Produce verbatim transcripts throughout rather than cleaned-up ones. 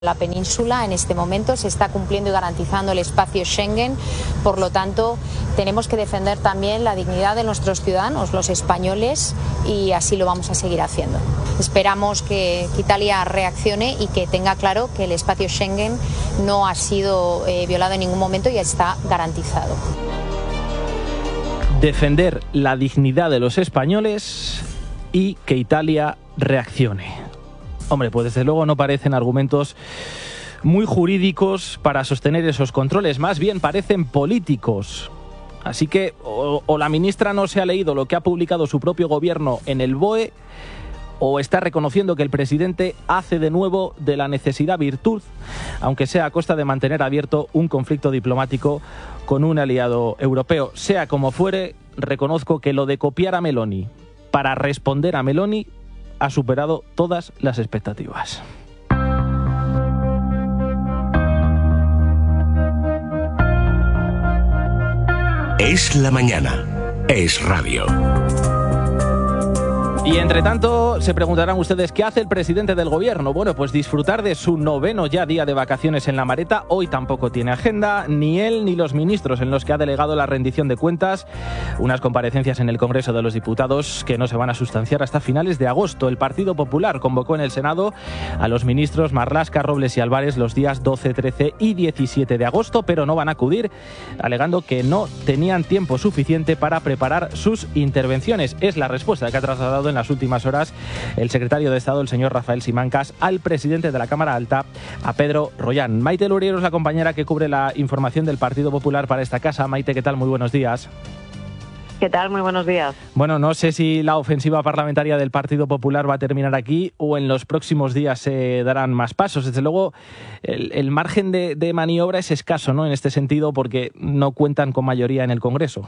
La península en este momento se está cumpliendo y garantizando el espacio Schengen, por lo tanto tenemos que defender también la dignidad de nuestros ciudadanos, los españoles, y así lo vamos a seguir haciendo. Esperamos que, que Italia reaccione y que tenga claro que el espacio Schengen no ha sido eh, violado en ningún momento y está garantizado. Defender la dignidad de los españoles y que Italia reaccione. Hombre, pues desde luego no parecen argumentos muy jurídicos para sostener esos controles, más bien parecen políticos. Así que o, o la ministra no se ha leído lo que ha publicado su propio gobierno en el B O E, o está reconociendo que el presidente hace de nuevo de la necesidad virtud, aunque sea a costa de mantener abierto un conflicto diplomático con un aliado europeo. Sea como fuere, reconozco que lo de copiar a Meloni para responder a Meloni ha superado todas las expectativas. Es la mañana. Es radio. Y entre tanto, se preguntarán ustedes, ¿qué hace el presidente del gobierno? Bueno, pues disfrutar de su noveno ya día de vacaciones en La Mareta. Hoy tampoco tiene agenda, ni él ni los ministros en los que ha delegado la rendición de cuentas. Unas comparecencias en el Congreso de los Diputados que no se van a sustanciar hasta finales de agosto. El Partido Popular convocó en el Senado a los ministros Marlaska, Robles y Álvarez los días doce, trece y diecisiete de agosto, pero no van a acudir, alegando que no tenían tiempo suficiente para preparar sus intervenciones. Es la respuesta que ha trasladado en las últimas horas el secretario de Estado, el señor Rafael Simancas, al presidente de la Cámara Alta, a Pedro Rollán. Maite Luriero es la compañera que cubre la información del Partido Popular para esta casa. Maite, ¿qué tal? Muy buenos días. ¿Qué tal? Muy buenos días. Bueno, no sé si la ofensiva parlamentaria del Partido Popular va a terminar aquí o en los próximos días se darán más pasos. Desde luego, el, el margen de, de maniobra es escaso, ¿no?, en este sentido, porque no cuentan con mayoría en el Congreso.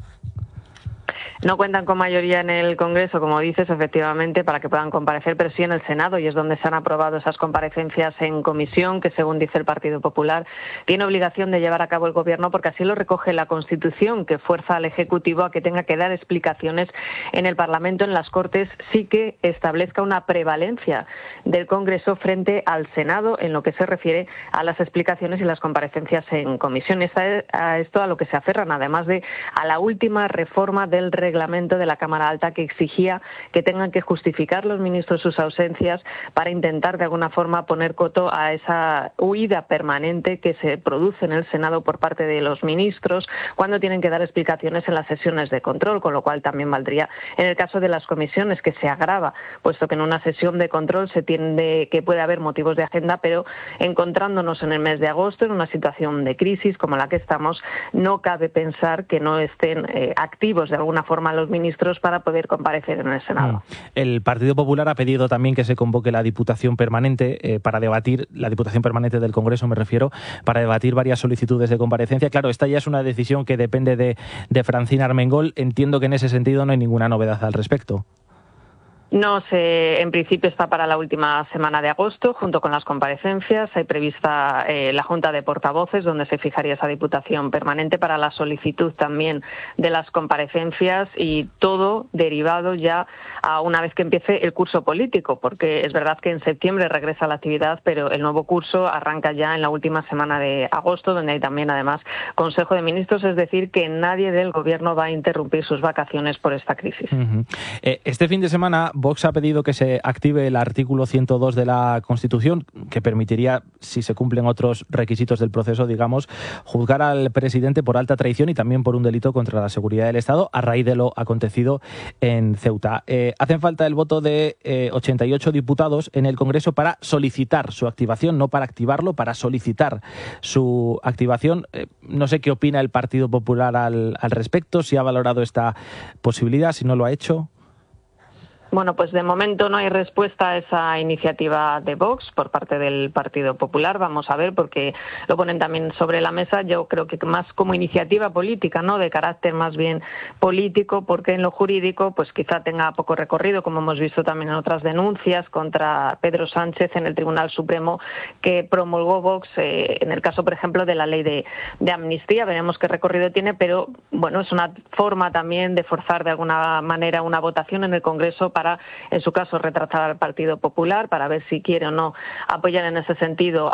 No cuentan con mayoría en el Congreso, como dices, efectivamente, para que puedan comparecer, pero sí en el Senado, y es donde se han aprobado esas comparecencias en comisión, que según dice el Partido Popular, tiene obligación de llevar a cabo el Gobierno, porque así lo recoge la Constitución, que fuerza al Ejecutivo a que tenga que dar explicaciones en el Parlamento, en las Cortes, sí que establezca una prevalencia del Congreso frente al Senado en lo que se refiere a las explicaciones y las comparecencias en comisión. Esta es a esto a lo que se aferran, además de a la última reforma del reglamento de la Cámara Alta, que exigía que tengan que justificar los ministros sus ausencias para intentar de alguna forma poner coto a esa huida permanente que se produce en el Senado por parte de los ministros cuando tienen que dar explicaciones en las sesiones de control, con lo cual también valdría en el caso de las comisiones, que se agrava, puesto que en una sesión de control se tiende que puede haber motivos de agenda, pero encontrándonos en el mes de agosto en una situación de crisis como la que estamos, no cabe pensar que no estén eh, activos de alguna forma los ministros para poder comparecer en el Senado. El Partido Popular ha pedido también que se convoque la Diputación Permanente eh, para debatir, la Diputación Permanente del Congreso me refiero, para debatir varias solicitudes de comparecencia. Claro, esta ya es una decisión que depende de, de Francina Armengol. Entiendo que en ese sentido no hay ninguna novedad al respecto. No sé, en principio está para la última semana de agosto, junto con las comparecencias. Hay prevista eh, la Junta de Portavoces, donde se fijaría esa Diputación Permanente para la solicitud también de las comparecencias, y todo derivado ya a una vez que empiece el curso político, porque es verdad que en septiembre regresa la actividad, pero el nuevo curso arranca ya en la última semana de agosto, donde hay también además Consejo de Ministros, es decir, que nadie del Gobierno va a interrumpir sus vacaciones por esta crisis. Uh-huh. eh, este fin de semana Vox ha pedido que se active el artículo ciento dos de la Constitución, que permitiría, si se cumplen otros requisitos del proceso, digamos, juzgar al presidente por alta traición y también por un delito contra la seguridad del Estado a raíz de lo acontecido en Ceuta. Eh, hacen falta el voto de eh, ochenta y ocho diputados en el Congreso para solicitar su activación, no para activarlo, para solicitar su activación. Eh, no sé qué opina el Partido Popular al, al respecto, si ha valorado esta posibilidad, si no lo ha hecho. Bueno, pues de momento no hay respuesta a esa iniciativa de Vox por parte del Partido Popular. Vamos a ver, porque lo ponen también sobre la mesa. Yo creo que más como iniciativa política, ¿no?, de carácter más bien político, porque en lo jurídico pues quizá tenga poco recorrido, como hemos visto también en otras denuncias contra Pedro Sánchez en el Tribunal Supremo que promulgó Vox, eh, en el caso, por ejemplo, de la ley de, de amnistía. Veremos qué recorrido tiene, pero bueno, es una forma también de forzar de alguna manera una votación en el Congreso para para, en su caso, retratar al Partido Popular, para ver si quiere o no apoyar en ese sentido